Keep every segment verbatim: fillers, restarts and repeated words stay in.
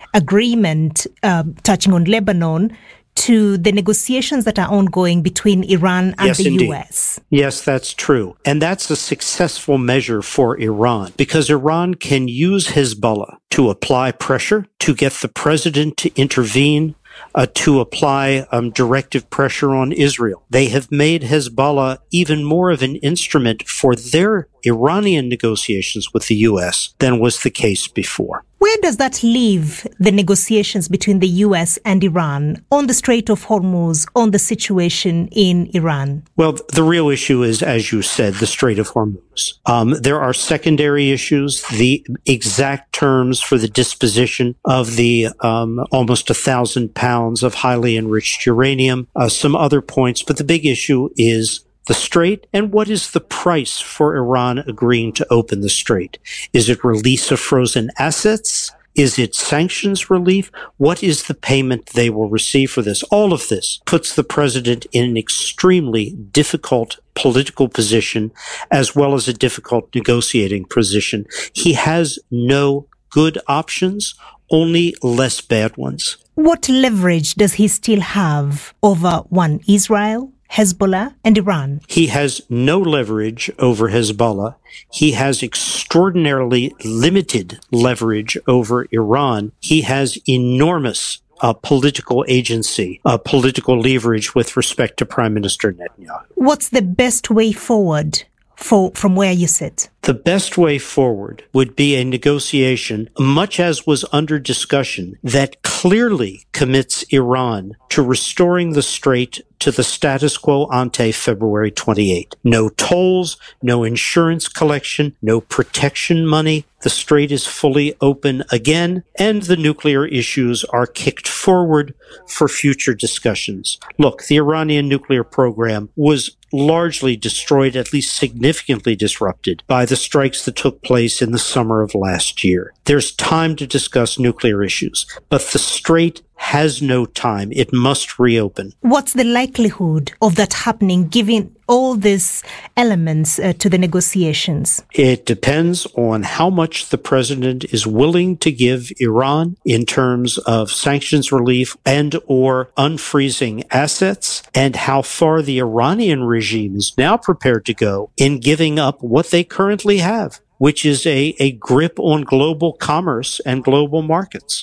agreement uh, touching on Lebanon to the negotiations that are ongoing between Iran and yes, the indeed. U S. Yes, that's true. And that's a successful measure for Iran because Iran can use Hezbollah to apply pressure, to get the president to intervene, uh, to apply um, directive pressure on Israel. They have made Hezbollah even more of an instrument for their Iranian negotiations with the U S than was the case before. Where does that leave the negotiations between the U S and Iran on the Strait of Hormuz, on the situation in Iran? Well, the real issue is, as you said, the Strait of Hormuz. Um, there are secondary issues, the exact terms for the disposition of the um, almost a thousand pounds of highly enriched uranium, uh, some other points, but the big issue is the Strait, and what is the price for Iran agreeing to open the Strait? Is it release of frozen assets? Is it sanctions relief? What is the payment they will receive for this? All of this puts the president in an extremely difficult political position as well as a difficult negotiating position. He has no good options, only less bad ones. What leverage does he still have over, one, Israel, Hezbollah, and Iran? He has no leverage over Hezbollah. He has extraordinarily limited leverage over Iran. He has enormous uh, political agency, uh, political leverage with respect to Prime Minister Netanyahu. What's the best way forward for from where you sit? The best way forward would be a negotiation, much as was under discussion, that clearly commits Iran to restoring the Strait to the status quo ante February twenty-eighth. No tolls, no insurance collection, no protection money. The Strait is fully open again, and the nuclear issues are kicked forward for future discussions. Look, the Iranian nuclear program was largely destroyed, at least significantly disrupted, by the strikes that took place in the summer of last year. There's time to discuss nuclear issues, but the Strait has no time. It must reopen. What's the likelihood of that happening, given all these elements uh, to the negotiations? It depends on how much the president is willing to give Iran in terms of sanctions relief and or unfreezing assets, and how far the Iranian regime is now prepared to go in giving up what they currently have, which is a, a grip on global commerce and global markets.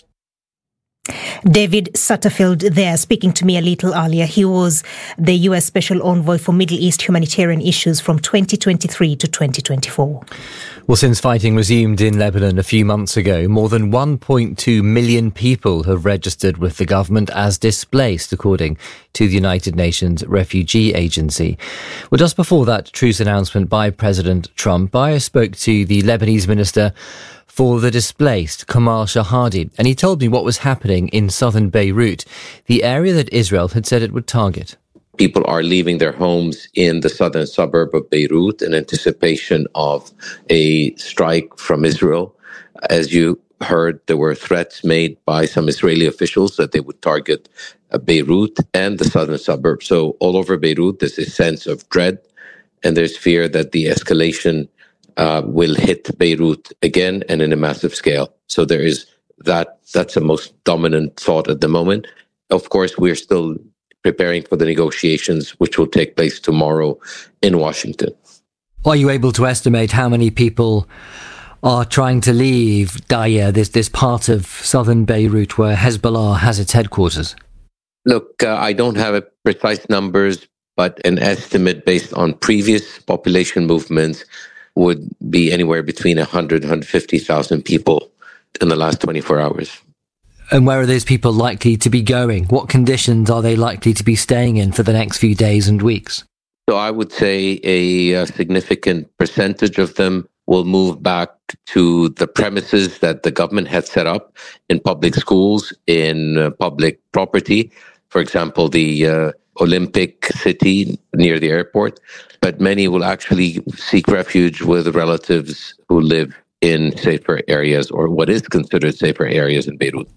David Satterfield there speaking to me a little earlier. He was the U S Special Envoy for Middle East humanitarian issues from twenty twenty-three to twenty twenty-four. Well, since fighting resumed in Lebanon a few months ago, more than one point two million people have registered with the government as displaced, according to the United Nations Refugee Agency. Well, just before that truce announcement by President Trump, I spoke to the Lebanese Minister for the Displaced, Kamal Shahadi, and he told me what was happening in southern Beirut, the area that Israel had said it would target. People are leaving their homes in the southern suburb of Beirut in anticipation of a strike from Israel. As you heard, there were threats made by some Israeli officials that they would target uh, Beirut and the southern suburbs. So all over Beirut, there's a sense of dread, and there's fear that the escalation uh, will hit Beirut again and in a massive scale. So there is that, that's the most dominant thought at the moment. Of course, we're still preparing for the negotiations, which will take place tomorrow in Washington. Are you able to estimate how many people are trying to leave Daya, this, this part of southern Beirut where Hezbollah has its headquarters? Look, uh, I don't have a precise numbers, but an estimate based on previous population movements would be anywhere between one hundred, one hundred fifty thousand people in the last twenty-four hours. And where are those people likely to be going? What conditions are they likely to be staying in for the next few days and weeks? So I would say a, a significant percentage of them will move back to the premises that the government had set up in public schools, in uh, public property. For example, the uh, Olympic City near the airport. But many will actually seek refuge with relatives who live in safer areas, or what is considered safer areas in Beirut.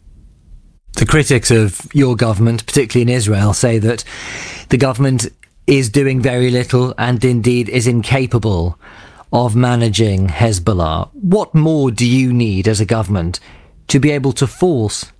The critics of your government, particularly in Israel, say that the government is doing very little and indeed is incapable of managing Hezbollah. What more do you need as a government to be able to force